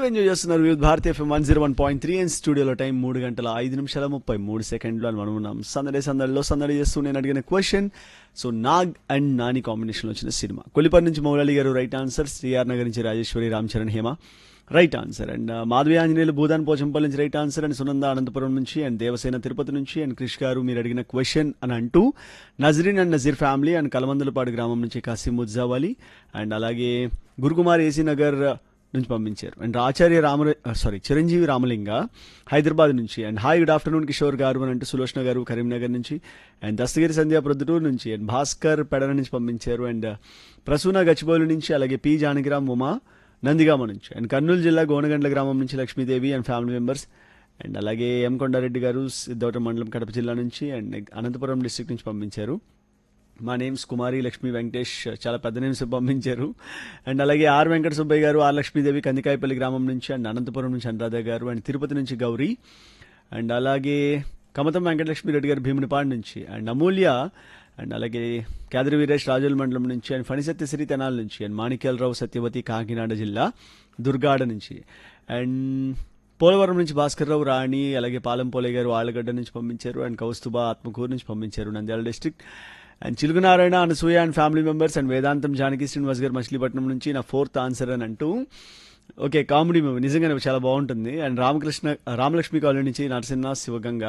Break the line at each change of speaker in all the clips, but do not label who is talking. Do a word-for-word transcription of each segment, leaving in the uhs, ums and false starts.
Enjoy చేస్తున్నారు వివిధ Bharati FM one zero one point three and స్టూడియోలో టైం మూడు గంటల ఐదు నిమిషాల ముప్పై మూడు సెకండ్లు అని మనం ఉన్నాం. సందడి సందడిలో సందడి చేస్తూ నేను అడిగిన question, so Nag and Nani కాంబినేషన్లో వచ్చిన సినిమా. కొల్లిపర్ నుంచి మౌలాలి గారు రైట్ ఆన్సర్, శ్రీఆర్ నగర్ నుంచి Rajeshwari Ram Charan Hema right answer, and Madhavi Anjaneyulu Bhoodan Pochampally నుంచి right answer, and Sunanda Anantapuram నుంచి, అండ్ దేవసేన తిరుపతి నుంచి, అండ్ క్రిష్ గారు మీరు అడిగిన క్వశ్చన్ అని అంటూ Nazreen and Nazir family and Kalamandalapadu గ్రామం నుంచి కాసిం ముజ్జావాలి, అండ్ అలాగే గురుకుమార్ ఏసీ నగర్ నుంచి పంపించారు. And Acharya Rama sorry Chiranjeevi Ramalinga Hyderabad నుంచి, and hi good afternoon Kishore గారు అని అంటూ సులోచన గారు కరీంనగర్ నుంచి, అండ్ దస్తగిరి సంధ్యా ప్రొద్దుటూరు నుంచి, అండ్ భాస్కర్ పెడన నుంచి పంపించారు, అండ్ ప్రసూన గచ్చిబౌలి నుంచి, అలాగే పి జానకిరామ్ ఉమా నందిగామ నుంచి, అండ్ కర్నూలు జిల్లా గోనగండ్ల గ్రామం నుంచి Lakshmidevi and family members, and అలాగే ఎం కొండారెడ్డి గారు సిద్ధవటం మండలం కడప జిల్లా నుంచి, అండ్ అనంతపురం డిస్ట్రిక్ట్ నుంచి పంపించారు. మా నేమ్స్ కుమారి లక్ష్మి వెంకటేష్, చాలా పెద్ద నేమ్స్ పంపించారు. అండ్ అలాగే ఆర్ వెంకట సుబ్బయ్య గారు, ఆర్ లక్ష్మీదేవి కందికాయపల్లి గ్రామం నుంచి, అండ్ అనంతపురం నుంచి అనురాధ గారు, అండ్ తిరుపతి నుంచి గౌరీ, అండ్ అలాగే కమతం వెంకటలక్ష్మి రెడ్డి గారు భీమునిపాడు నుంచి, అండ్ అమూల్య, అండ్ అలాగే కేదరి వీరేష్ రాజుల మండలం నుంచి, అండ్ ఫణిసత్య శ్రీ తెనాల నుంచి, అండ్ మాణిక్యాలరావు సత్యవతి కాకినాడ జిల్లా దుర్గాడ నుంచి, అండ్ పోలవరం నుంచి భాస్కర్ రావు రాణి, అలాగే పాలంపోలే గారు ఆళ్ళగడ్డ నుంచి పంపించారు, అండ్ కౌస్తుబా ఆత్మకూరు నుంచి పంపించారు Nandyal district, and Chilugunarayana Anasuya and family members, and వేదాంతం జానకి శ్రీనివాస్ గారు మచిలీపట్నం నుంచి నా ఫోర్త్ ఆన్సర్ అని అంటూ. ఓకే, కామెడీ మూవీ నిజంగానే చాలా బాగుంటుంది. అండ్ రామకృష్ణ రామలక్ష్మి కాలనీ నుంచి నరసింహ శివగంగ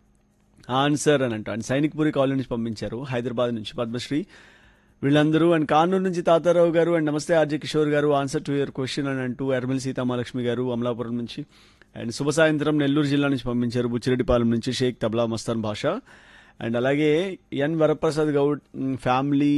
ఆన్సర్ అని అంటూ, అండ్ సైనిక్పురి కాలనీ నుంచి పంపించారు హైదరాబాద్ నుంచి పద్మశ్రీ వీళ్ళందరూ, అండ్ కానూరు నుంచి తాతారావు గారు, అండ్ నమస్తే ఆర్జే కిషోర్ గారు ఆన్సర్ టు యువర్ క్వశ్చన్ అని అంటూ ఎర్మల్ సీతామహాలక్ష్మి గారు అమలాపురం నుంచి, అండ్ శుభ సాయంత్రం నెల్లూరు జిల్లా నుంచి పంపించారు బుచ్చిరెడ్డిపాలెం నుంచి షేక్ తబ్లా మస్తాన్ భాష, అండ్ అలాగే ఎన్ Varaprasad Goud family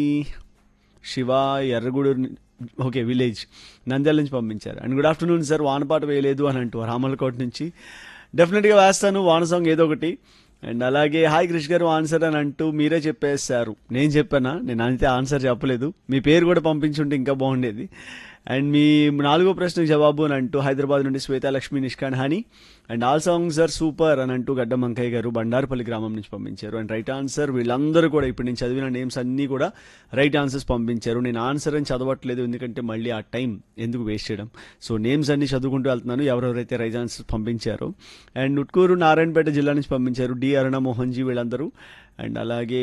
Shiva Erragudur okay village Nandyal నుంచి పంపించారు. అండ్ గుడ్ ఆఫ్టర్నూన్ సార్, వానపాట వేయలేదు అని అంటూ రామలకోట నుంచి. డెఫినెట్గా వేస్తాను వాన సాంగ్ ఏదో ఒకటి. అండ్ అలాగే హాయ్ క్రిష్ గారు ఆన్సర్ అని అంటూ మీరే చెప్పేశారు. నేను చెప్పానా? నేను అయితే ఆన్సర్ చెప్పలేదు, మీ పేరు కూడా పంపించుంటే ఇంకా బాగుండేది. అండ్ మీ నాలుగో ప్రశ్నకు జవాబు అని అంటూ హైదరాబాద్ నుండి శ్వేత లక్ష్మి నిష్కాన్ హాని, and all songs are super అని అంటూ గడ్డ మంకయ్య గారు బండారుపల్లి గ్రామం నుంచి పంపించారు. అండ్ రైట్ ఆన్సర్ వీళ్ళందరూ కూడా ఇప్పుడు నేను చదివిన నేమ్స్ అన్నీ కూడా రైట్ ఆన్సర్స్ పంపించారు. నేను ఆన్సర్ అని చదవట్లేదు ఎందుకంటే మళ్ళీ ఆ టైం ఎందుకు వేస్ట్ చేయడం, సో నేమ్స్ అన్ని చదువుకుంటూ వెళ్తున్నాను ఎవరెవరైతే రైట్ ఆన్సర్స్ పంపించారో. అండ్ ఉట్కూరు నారాయణపేట జిల్లా నుంచి పంపించారు డి అరుణ మోహన్ జీ వీళ్ళందరూ. అండ్ అలాగే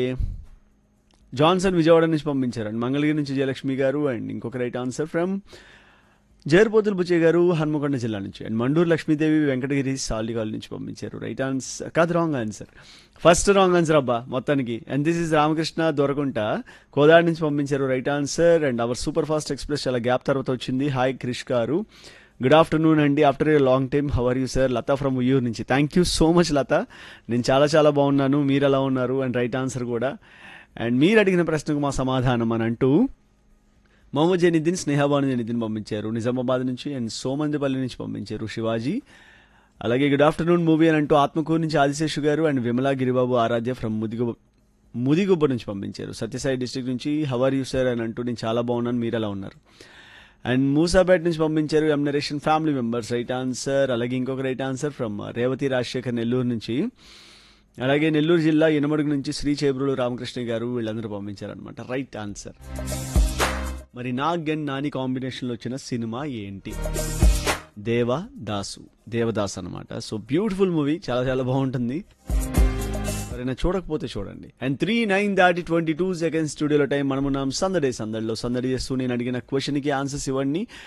జాన్సన్ విజయవాడ నుంచి పంపించారు, అండ్ మంగళగిరి నుంచి జయలక్ష్మి గారు, అండ్ ఇంకొక రైట్ ఆన్సర్ ఫ్రమ్ జేర్పోతుల బుచ్చయ్య గారు హన్మకొండ జిల్లా నుంచి, అండ్ మండూరు లక్ష్మీదేవి వెంకటగిరి సాలిగాల్ నుంచి పంపించారు రైట్ ఆన్సర్. కాదు, wrong answer, first wrong answer అబ్బా మొత్తానికి. And this is Ramakrishna Dorakunta Kodadi నుంచి పంపించారు right answer. And hour super fast express చాలా గ్యాప్ తర్వాత వచ్చింది. హాయ్ క్రిష్ గారు, గుడ్ ఆఫ్టర్నూన్ అండి, after a long time how are you sir, Lata from Uyyuru నుంచి. థ్యాంక్ యూ సో మచ్ లత, నేను చాలా చాలా బాగున్నాను, మీరు ఎలా ఉన్నారు? అండ్ రైట్ ఆన్సర్ కూడా. అండ్ మీరు అడిగిన ప్రశ్నకు మా సమాధానం అని అంటూ మొహమ్మద్ జైనుద్దీన్ స్నేహబాను జైనుద్దీన్ పంపించారు నిజామాబాద్ నుంచి, అండ్ సోమందిపల్లి నుంచి పంపించారు శివాజీ. అలాగే గుడ్ ఆఫ్టర్నూన్ మూవీ అని అంటూ ఆత్మకూరు నుంచి ఆదిశేషు గారు, and Vimala Giribabu Aaradhya from ముదిగు Mudigubba నుంచి పంపించారు సత్యసాయి డిస్ట్రిక్ట్ నుంచి. హవర్ యూ సార్ అని అంటూ నేను చాలా బాగున్నాను, మీరు ఎలా ఉన్నారు? అండ్ మూసాపేట నుంచి పంపించారు ఎం narration family members right answer. అలాగే ఇంకొక right answer from Revathi Rajasekhar Nellore నుంచి. అలాగే నెల్లూరు జిల్లా ఇనమడుగు నుంచి శ్రీ చేబ్రులు రామకృష్ణ గారు వీళ్ళందరూ పంపించారనమాట రైట్ ఆన్సర్. మరి నాగ్ అండ్ నాని కాంబినేషన్లో వచ్చిన సినిమా ఏంటి? దేవదాసు దేవదాస్ అనమాట. సో బ్యూటిఫుల్ మూవీ, చాలా చాలా బాగుంటుంది, ఎవరైనా చూడకపోతే చూడండి. అండ్ త్రీ నైన్ దాటి ట్వంటీ టూ సెకండ్స్ స్టూడియోలో టైం మనమున్నాం సందడే సందడిలో సందడి చేస్తూ నేను అడిగిన క్వశ్చన్కి ఆన్సర్స్ ఇవ్వండి.